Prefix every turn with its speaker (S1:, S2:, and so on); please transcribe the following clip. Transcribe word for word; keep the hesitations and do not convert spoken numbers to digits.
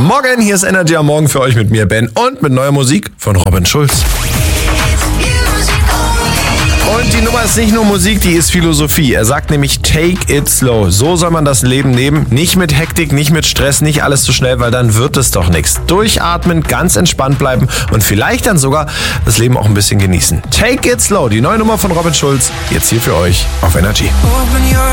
S1: Morgen, hier ist Energy am Morgen für euch mit mir, Ben, und mit neuer Musik von Robin Schulz. Und die Nummer ist nicht nur Musik, die ist Philosophie. Er sagt nämlich, take it slow. So soll man das Leben nehmen. Nicht mit Hektik, nicht mit Stress, nicht alles zu schnell, weil dann wird es doch nichts. Durchatmen, ganz entspannt bleiben und vielleicht dann sogar das Leben auch ein bisschen genießen. Take it slow, die neue Nummer von Robin Schulz, jetzt hier für euch auf Energy.